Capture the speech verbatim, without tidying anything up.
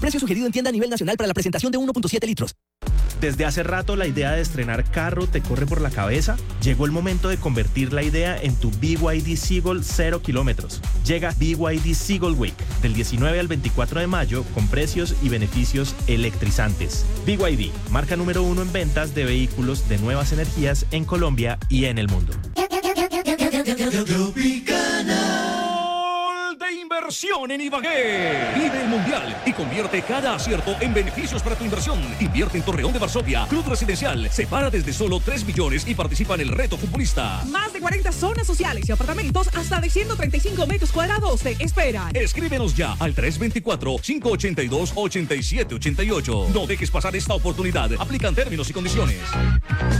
Precio sugerido en tienda a nivel nacional para la presentación de uno punto siete litros. ¿Desde hace rato la idea de estrenar carro te corre por la cabeza? Llegó el momento de convertir la idea en tu B Y D Seagull cero kilómetros. Llega B Y D Seagull Week del diecinueve al veinticuatro de mayo con precios y beneficios electrizantes. B Y D, marca número uno en ventas de vehículos de nuevas energías en Colombia y en el mundo. Inversión en Ibagué. Vive el Mundial y convierte cada acierto en beneficios para tu inversión. Invierte en Torreón de Varsovia, Club Residencial. Separa desde solo tres millones y participa en el reto futbolista. Más de cuarenta zonas sociales y apartamentos hasta de ciento treinta y cinco metros cuadrados te esperan. Escríbenos ya al tres dos cuatro, cinco ocho dos, ocho siete ocho ocho. No dejes pasar esta oportunidad. Aplican términos y condiciones.